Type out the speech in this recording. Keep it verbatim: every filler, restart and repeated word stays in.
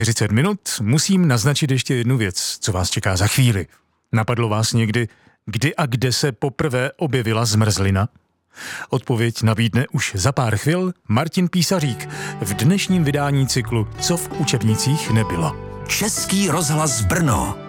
čtyřicet minut musím naznačit ještě jednu věc, co vás čeká za chvíli. Napadlo vás někdy, kdy a kde se poprvé objevila zmrzlina? Odpověď nabídne už za pár chvil Martin Písařík v dnešním vydání cyklu Co v učebnicích nebylo. Český rozhlas Brno.